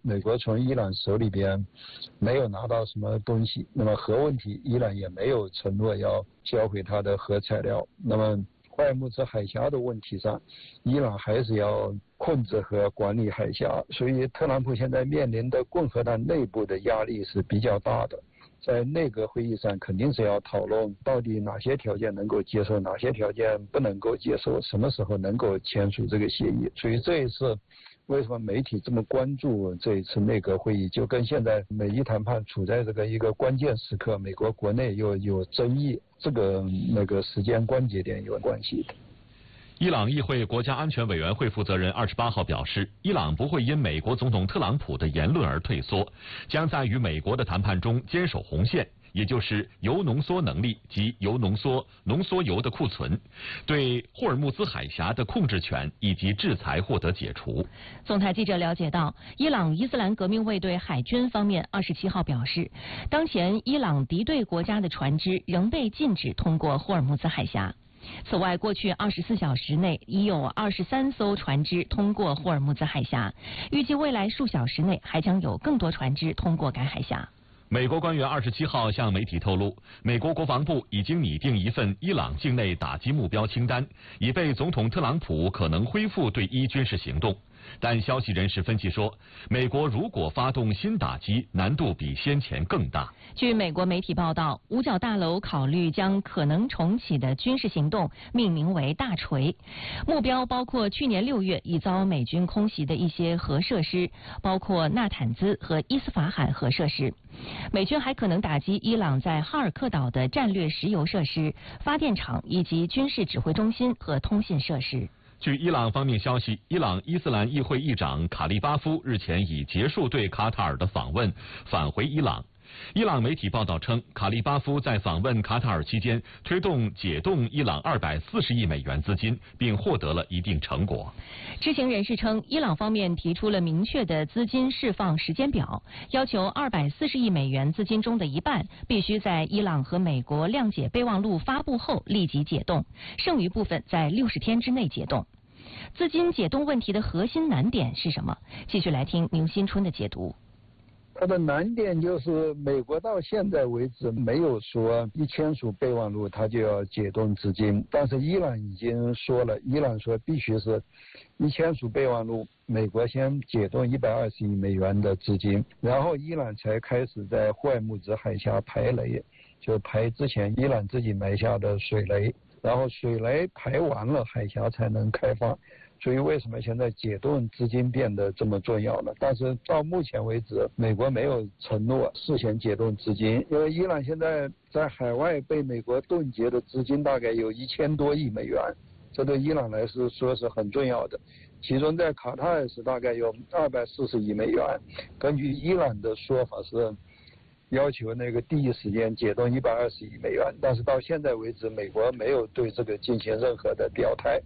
美国从伊朗手里边没有拿到什么东西，那么核问题伊朗也没有承诺要销毁它的核材料，那么霍尔木兹海峡的问题上，伊朗还是要控制和管理海峡，所以特朗普现在面临的共和党内部的压力是比较大的。在内阁会议上肯定是要讨论到底哪些条件能够接受，哪些条件不能够接受，什么时候能够签署这个协议。所以这一次为什么媒体这么关注这一次内阁会议，就跟现在美伊谈判处在这个一个关键时刻，美国国内又有争议，这个时间关节点有关系的。 伊朗议会国家安全委员会负责人28号表示，伊朗不会因美国总统特朗普的言论而退缩，将在与美国的谈判中坚守红线，也就是铀浓缩能力及铀浓缩铀的库存，对霍尔木兹海峡的控制权以及制裁获得解除。 总台记者了解到，伊朗伊斯兰革命卫队海军方面27号表示，当前伊朗敌对国家的船只仍被禁止通过霍尔木兹海峡。此外，过去24小时内已有23艘船只通过霍尔木兹海峡，预计未来数小时内还将有更多船只通过该海峡。 美国官员27号向媒体透露，美国国防部已经拟定一份伊朗境内打击目标清单，以备总统特朗普可能恢复对伊军事行动。但消息人士分析说，美国如果发动新打击，难度比先前更大。 据美国媒体报道，五角大楼考虑将可能重启的军事行动命名为大锤，目标包括去年6月已遭美军空袭的一些核设施，包括纳坦兹和伊斯法罕核设施。美军还可能打击伊朗在哈尔克岛的战略石油设施、发电厂以及军事指挥中心和通信设施。 据伊朗方面消息，伊朗伊斯兰议会议长卡利巴夫日前已结束对卡塔尔的访问，返回伊朗。伊朗媒体报道称，卡利巴夫在访问卡塔尔期间推动解冻伊朗240亿美元资金，并获得了一定成果。 知情人士称，伊朗方面提出了明确的资金释放时间表，要求240亿美元资金中的一半必须在伊朗和美国谅解备忘录发布后立即解冻，剩余部分在60天之内解冻。资金解冻问题的核心难点是什么？继续来听牛新春的解读。 它的难点就是美国到现在为止没有说一签署备忘录它就要解冻资金，但是伊朗已经说了，伊朗说必须是一签署备忘录，美国先解冻120亿美元的资金，然后伊朗才开始在霍尔木兹海峡排雷，就排之前伊朗自己埋下的水雷，然后水雷排完了海峡才能开放。所以为什么现在解冻资金变得这么重要呢？但是到目前为止，美国没有承诺事先解冻资金，因为伊朗现在在海外被美国冻结的资金大概有1000多亿美元，这对伊朗来说是很重要的。其中在卡塔尔是大概有240亿美元，根据伊朗的说法是要求那个第一时间解冻120亿美元，但是到现在为止，美国没有对这个进行任何的表态。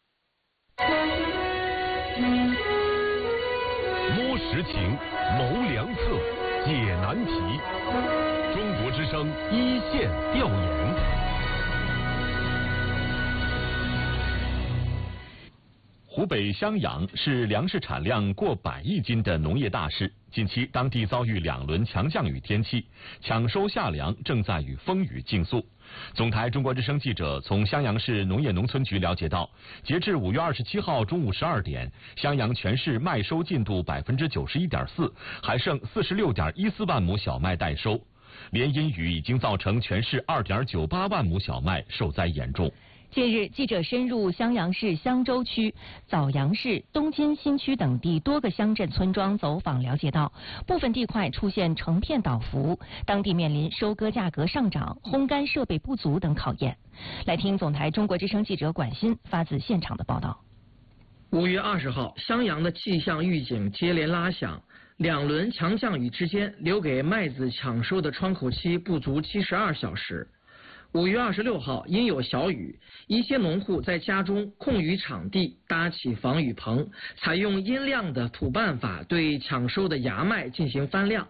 摸实情，谋良策，解难题。中国之声一线调研。 湖北襄阳是粮食产量过100亿斤的农业大市，近期当地遭遇2轮强降雨天气，抢收夏粮正在与风雨竞速。总台中国之声记者从襄阳市农业农村局了解到，截至5月27号中午12点，襄阳全市麦收进度91.4%，还剩46.14万亩小麦待收。连阴雨已经造成全市2.98万亩小麦受灾严重。 近日，记者深入襄阳市襄州区、枣阳市、东金新区等地多个乡镇村庄走访了解到，部分地块出现成片倒伏，当地面临收割价格上涨、烘干设备不足等考验。来听总台中国之声记者管欣发自现场的报道。 5月20号，襄阳的气象预警接连拉响，2轮强降雨之间，留给麦子抢收的窗口期不足72小时。5月26号，因有小雨，一些农户在家中空余场地搭起防雨棚，采用阴晾的土办法对抢收的芽麦进行翻晾。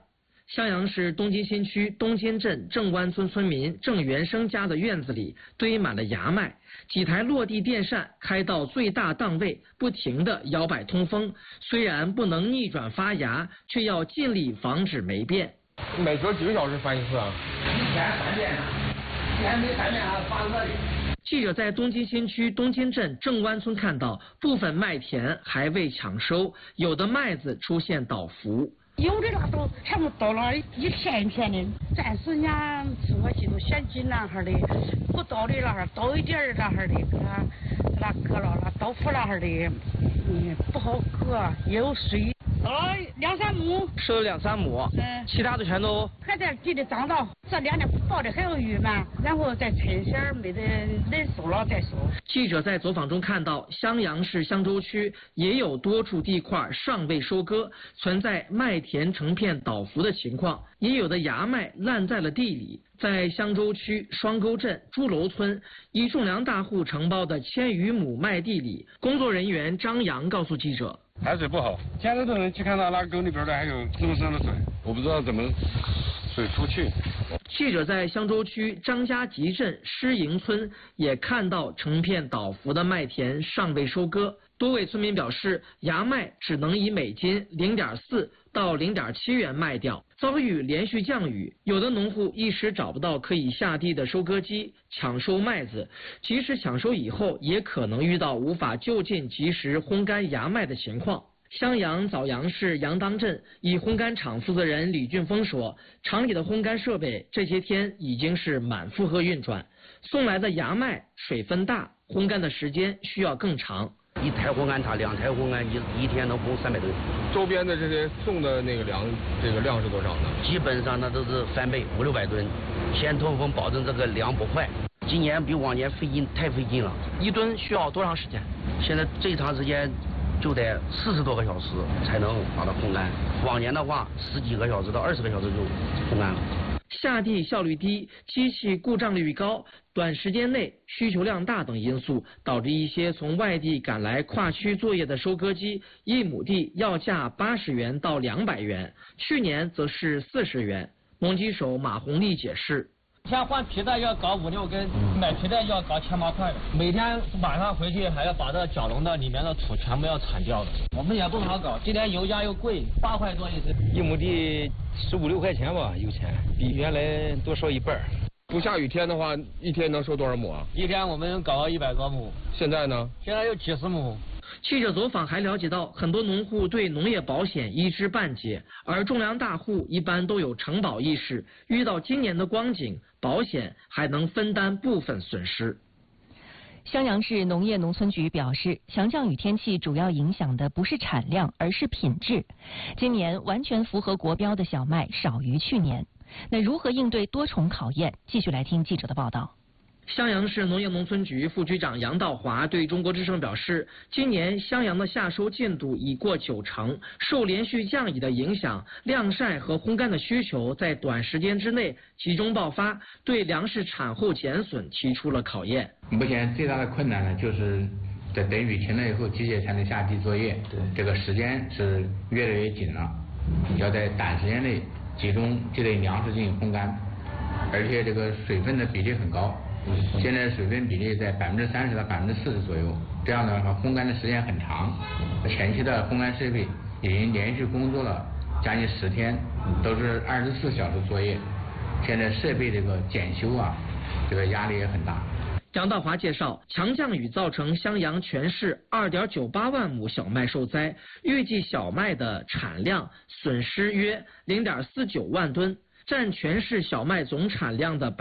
襄阳市东金新区东金镇郑湾村村民郑元生家的院子里堆满了芽麦，几台落地电扇开到最大档位，不停地摇摆通风。虽然不能逆转发芽，却要尽力防止霉变。 每隔几个小时翻一次啊？ 一天3遍，一天没3遍还发热的。 记者在东金新区东金镇郑湾村看到，部分麦田还未抢收，有的麦子出现倒伏。 有的那都全部倒了一片一片的，暂时人家我记住选紧那哈的，不倒的那哈倒一点儿那哈的，给它割了倒伏那哈的，不好割，也有水。倒了2、3亩， 收了2、3亩，其他的全都还在地里长到，这2年不报的还要郁闷，然后再趁些没得人收了再收。 记者在走访中看到，襄阳市襄州区也有多处地块尚未收割，存在麦田成片倒伏的情况，也有的芽麦烂在了地里。在襄州区双沟镇朱楼村，以种粮大户承包的1000余亩麦地里，工作人员张阳告诉记者。 排水不好，现在都能去看到那个沟里边的还有这么深的水，我不知道怎么水出去。 记者在襄州区张家集镇施营村也看到成片倒伏的麦田尚未收割，多位村民表示，芽麦只能以每斤0.4到0.7元卖掉。遭遇连续降雨，有的农户一时找不到可以下地的收割机抢收麦子，即使抢收以后，也可能遇到无法就近及时烘干芽麦的情况。襄阳枣阳市杨当镇以烘干厂负责人李俊峰说，厂里的烘干设备这些天已经是满负荷运转，送来的芽麦水分大，烘干的时间需要更长。 1台烘干厂2台烘干一天能烘300吨。 周边的这些送的那个粮，这个量是多少呢？ 基本上那都是3倍500-600吨，先通风保证这个粮不坏。今年比往年太费劲了。 1吨需要多长时间？ 现在最长时间就得40多个小时才能把它烘干，往年的话10几个小时到20个小时就烘干了。 下地效率低，机器故障率高，短时间内需求量大等因素，导致一些从外地赶来跨区作业的收割机，1亩地要价80元到200元，去年则是40元。农机手马红丽解释。 先换皮带要搞5、6根，买皮带要搞7、8块的，每天晚上回去还要把这角笼的里面的土全部要铲掉的。我们也不好搞，今年油价又贵，8块多一斤 ，1亩地15、16块钱吧，油钱比原来多收1半。 不下雨天的话，一天能收多少亩啊？ 一天我们搞到100多亩。 现在呢？ 现在有几十亩。 记者走访还了解到，很多农户对农业保险一知半解，而种粮大户一般都有承保意识，遇到今年的光景，保险还能分担部分损失。 襄阳市农业农村局表示，强降雨天气主要影响的不是产量，而是品质。今年完全符合国标的小麦少于去年。那如何应对多重考验？继续来听记者的报道。 襄阳市农业农村局副局长杨道华对中国之声表示，今年襄阳的夏收进度已过90%，受连续降雨的影响，晾晒和烘干的需求在短时间之内集中爆发，对粮食产后减损提出了考验。 目前最大的困难呢，就是在等雨停了以后，机械才能下地作业，这个时间是越来越紧了，要在短时间内集中这类粮食进行烘干，而且这个水分的比例很高。现在水分比例在30%到40%左右，这样的话烘干的时间很长。前期的烘干设备已经连续工作了将近10天，都是24小时作业。现在设备这个检修啊，这个压力也很大。 杨道华介绍，强降雨造成襄阳全市2.98万亩小麦受灾，预计小麦的产量损失约0.49万吨，占全市小麦总产量的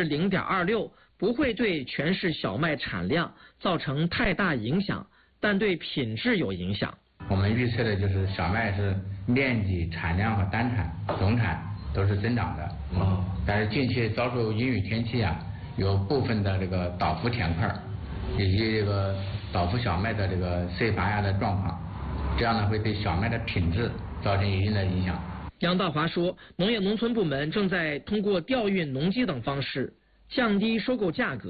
0.26%，不会对全市小麦产量造成太大影响，但对品质有影响。 我们预测的就是小麦是面积、产量和单产、总产都是增长的。但是近期遭受阴雨天气啊，有部分的这个倒伏田块，以及这个倒伏小麦的这个碎发芽的状况，这样呢会对小麦的品质造成一定的影响。 杨道华说，农业农村部门正在通过调运农机等方式降低收购价格，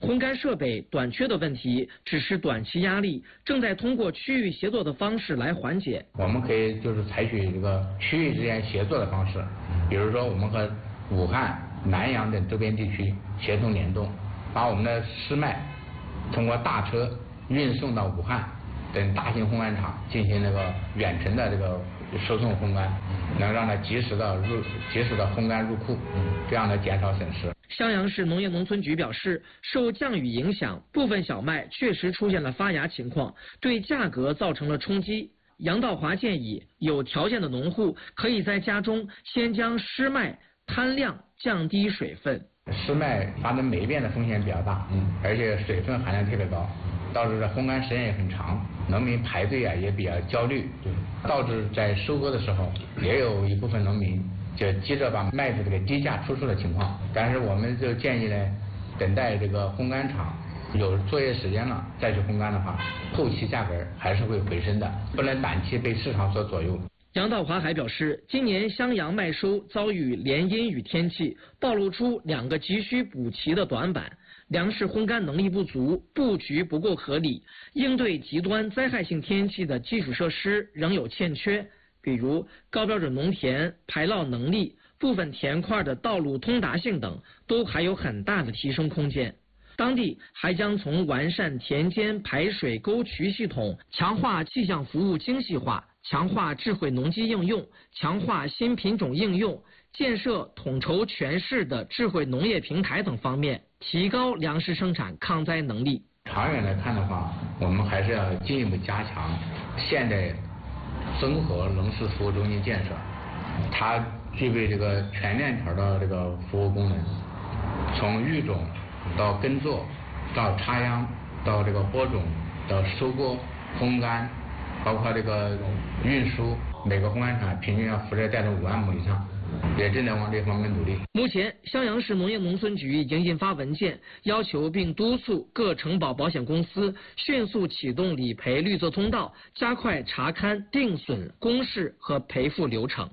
烘干设备短缺的问题只是短期压力，正在通过区域协作的方式来缓解。 我们可以就是采取这个区域之间协作的方式，比如说我们和武汉、南阳等周边地区协同联动，把我们的湿麦通过大车运送到武汉等大型烘干厂进行那个远程的这个收送烘干，能让它及时的烘干入库，这样来减少损失。 襄阳市农业农村局表示，受降雨影响，部分小麦确实出现了发芽情况，对价格造成了冲击。杨道华建议，有条件的农户可以在家中先将湿麦摊晾，降低水分。 湿麦发生霉变的风险比较大，而且水分含量特别高，导致烘干时间也很长，农民排队也比较焦虑，导致在收割的时候也有一部分农民就急着把麦子这个低价出售的情况。但是我们就建议呢，等待这个烘干厂有作业时间了再去烘干的话，后期价格还是会回升的，不能短期被市场所左右。 杨道华还表示，今年襄阳麦收遭遇连阴雨天气，暴露出2个急需补齐的短板：粮食烘干能力不足，布局不够合理，应对极端灾害性天气的基础设施仍有欠缺，比如高标准农田排涝能力、部分田块的道路通达性等，都还有很大的提升空间。当地还将从完善田间排水沟渠系统、强化气象服务精细化、强化智慧农机应用、强化新品种应用、建设统筹全市的智慧农业平台等方面，提高粮食生产抗灾能力。 长远来看的话，我们还是要进一步加强现代综合农事服务中心建设，它具备这个全链条的这个服务功能，从育种到耕作，到插秧，到这个播种，到收割、烘干，包括这个运输，每个烘干厂平均要负责带动5万亩以上，也正在往这方面努力。 目前，襄阳市农业农村局已经印发文件，要求并督促各承保保险公司迅速启动理赔绿色通道，加快查勘定损、公示和赔付流程。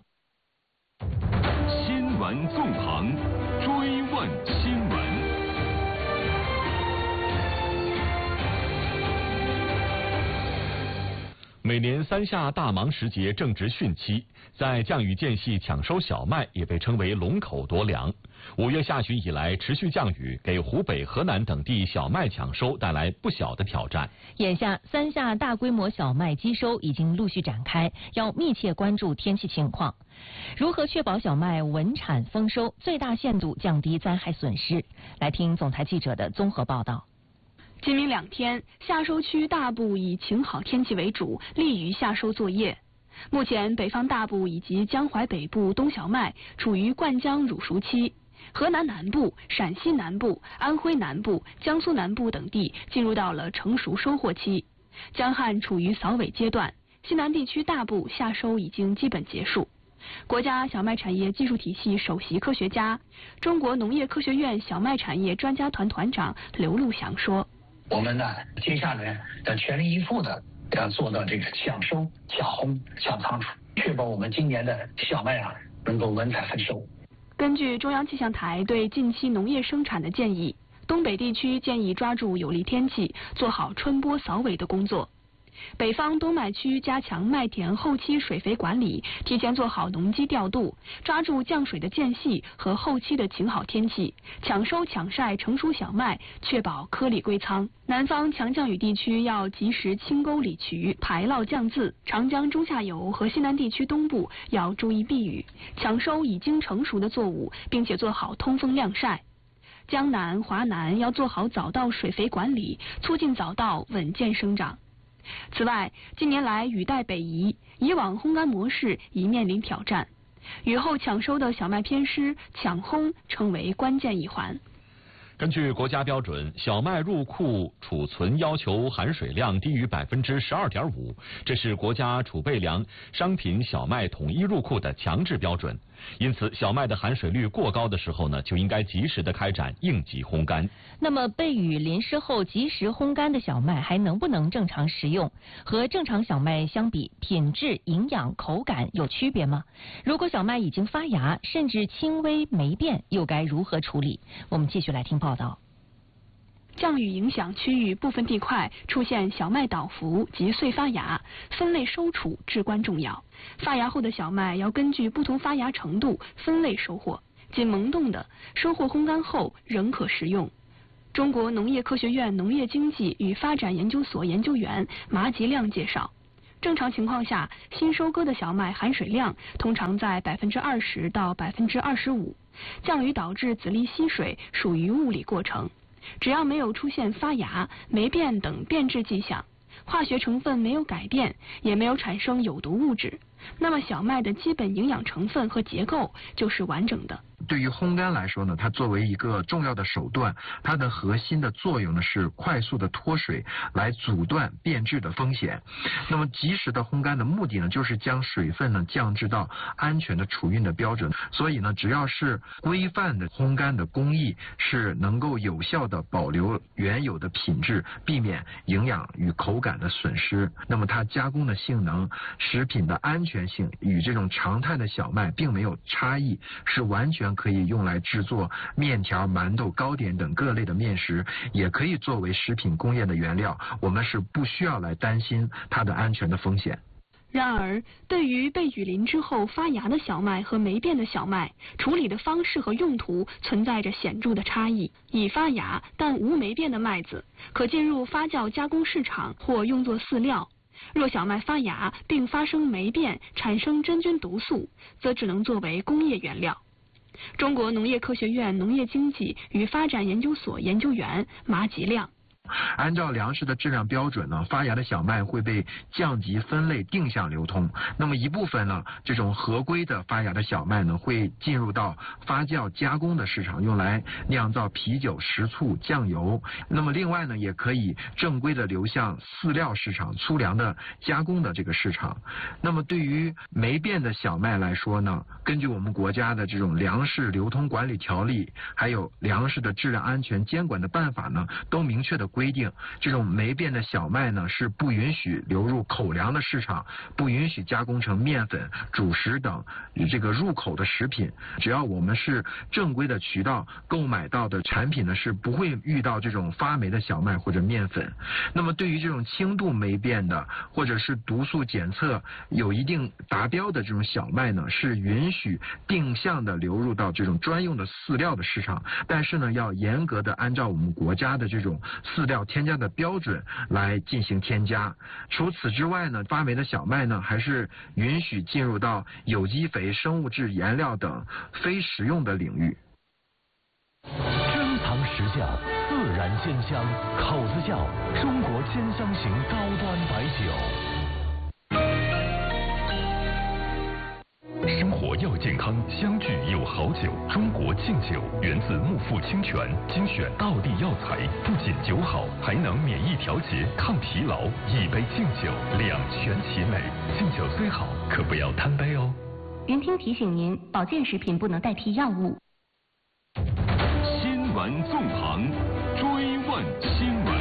新闻纵横，追问新闻。 每年3夏大忙时节正值汛期，在降雨间隙抢收小麦也被称为龙口夺粮。5月下旬以来持续降雨，给湖北、河南等地小麦抢收带来不小的挑战。 眼下3夏大规模小麦机收已经陆续展开，要密切关注天气情况，如何确保小麦稳产丰收，最大限度降低灾害损失。来听总台记者的综合报道。 今明2天，夏收区大部以晴好天气为主，利于夏收作业。目前，北方大部以及江淮北部冬小麦处于灌浆乳熟期，河南南部、陕西南部、安徽南部、江苏南部等地进入到了成熟收获期，江汉处于扫尾阶段，西南地区大部夏收已经基本结束。国家小麦产业技术体系首席科学家、中国农业科学院小麦产业专家团团长刘路祥说。 我们呢，接下来要全力以赴的要做到这个抢收、抢烘、抢仓储，确保我们今年的小麦能够稳产丰收。 根据中央气象台对近期农业生产的建议，东北地区建议抓住有利天气，做好春播扫尾的工作。北方冬麦区加强麦田后期水肥管理，提前做好农机调度，抓住降水的间隙和后期的晴好天气，抢收抢晒成熟小麦，确保颗粒归仓。南方强降雨地区要及时清沟理渠，排涝降渍；长江中下游和西南地区东部要注意避雨，抢收已经成熟的作物，并且做好通风晾晒。江南、华南要做好早稻水肥管理，促进早稻稳健生长。此外，近年来雨带北移，以往烘干模式已面临挑战。雨后抢收的小麦偏湿，抢烘成为关键一环。 根据国家标准，小麦入库储存要求含水量低于12.5%，这是国家储备粮商品小麦统一入库的强制标准。因此，小麦的含水率过高的时候呢，就应该及时的开展应急烘干。 那么，被雨淋湿后及时烘干的小麦还能不能正常食用？和正常小麦相比，品质、营养、口感有区别吗？如果小麦已经发芽，甚至轻微霉变，又该如何处理？我们继续来听报道。 降雨影响区域部分地块出现小麦倒伏及碎发芽，分类收储至关重要。发芽后的小麦要根据不同发芽程度分类收获，仅萌动的收获烘干后仍可食用。中国农业科学院农业经济与发展研究所研究员马吉亮介绍，正常情况下，新收割的小麦含水量通常在20%到25%，降雨导致籽粒吸水属于物理过程。只要没有出现发芽、霉变等变质迹象，化学成分没有改变，也没有产生有毒物质，那么小麦的基本营养成分和结构就是完整的。 对于烘干来说呢，它作为一个重要的手段，它的核心的作用呢是快速的脱水，来阻断变质的风险。那么及时的烘干的目的呢，就是将水分呢降至到安全的储运的标准。所以呢，只要是规范的烘干的工艺，是能够有效的保留原有的品质，避免营养与口感的损失。那么它加工的性能、食品的安全性与这种常态的小麦并没有差异，是完全可以用来制作面条、馒头、糕点等各类的面食，也可以作为食品工业的原料，我们是不需要来担心它的安全的风险。 然而，对于被雨淋之后发芽的小麦和霉变的小麦，处理的方式和用途存在着显著的差异。已发芽但无霉变的麦子，可进入发酵加工市场或用作饲料。若小麦发芽并发生霉变，产生真菌毒素，则只能作为工业原料。中国农业科学院农业经济与发展研究所研究员马吉亮。 按照粮食的质量标准呢，发芽的小麦会被降级分类定向流通。那么一部分呢，这种合规的发芽的小麦呢，会进入到发酵加工的市场，用来酿造啤酒、食醋、酱油。那么另外呢，也可以正规的流向饲料市场、粗粮的加工的这个市场。那么对于霉变的小麦来说呢，根据我们国家的这种粮食流通管理条例，还有粮食的质量安全监管的办法呢，都明确的规定，这种霉变的小麦呢是不允许流入口粮的市场，不允许加工成面粉、主食等这个入口的食品。只要我们是正规的渠道购买到的产品呢，是不会遇到这种发霉的小麦或者面粉。那么对于这种轻度霉变的，或者是毒素检测有一定达标的这种小麦呢，是允许定向的流入到这种专用的饲料的市场，但是呢，要严格的按照我们国家的这种饲料添加的标准来进行添加。除此之外呢，发霉的小麦呢，还是允许进入到有机肥、生物质颜料等非食用的领域。 珍藏实窖，自然鲜香，口子窖，中国鲜香型高端白酒。 生活要健康，相聚有好酒。中国敬酒源自木富清泉，精选道地药材，不仅酒好，还能免疫调节、抗疲劳。一杯敬酒，两全其美。敬酒虽好，可不要贪杯哦。 云听提醒您，保健食品不能代替药物。 新闻纵横，追问新闻。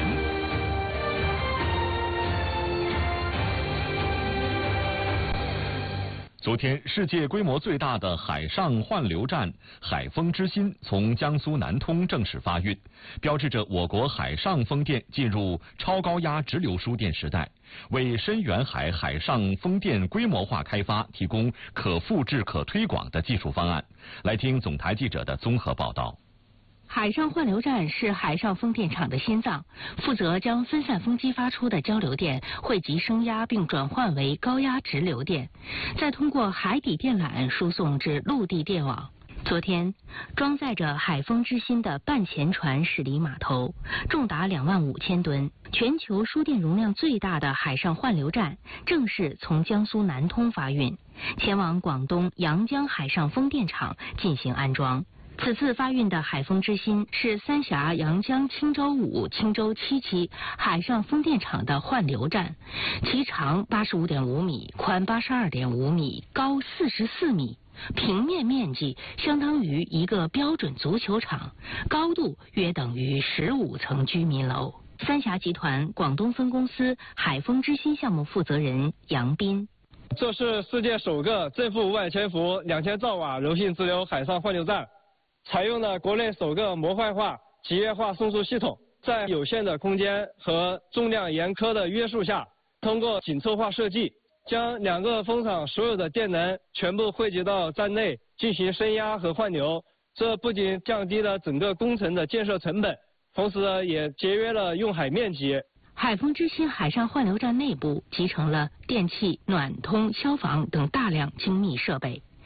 昨天，世界规模最大的海上换流站海风之心从江苏南通正式发运，标志着我国海上风电进入超高压直流输电时代，为深远海海上风电规模化开发提供可复制、可推广的技术方案。来听总台记者的综合报道。 海上换流站是海上风电场的心脏，负责将分散风机发出的交流电汇集升压并转换为高压直流电，再通过海底电缆输送至陆地电网。昨天，装载着海风之心的半潜船驶离码头，重达25000吨，全球输电容量最大的海上换流站正式从江苏南通发运，前往广东阳江海上风电场进行安装。此次发运的海风之心是三峡阳江青州5、青州7期海上风电场的换流站，其长85.5米，宽82.5米，高44米，平面面积相当于一个标准足球场，高度约等于15层居民楼。三峡集团广东分公司海风之心项目负责人杨斌。 这是世界首个正负500千伏2000兆瓦柔性直流海上换流站，采用了国内首个模块化、集约化送输系统， 在有限的空间和重量严苛的约束下，通过紧凑化设计，将2个风场所有的电能全部汇集到站内进行升压和换流。这不仅降低了整个工程的建设成本，同时也节约了用海面积。 海丰之星海上换流站内部集成了电气、暖通、消防等大量精密设备。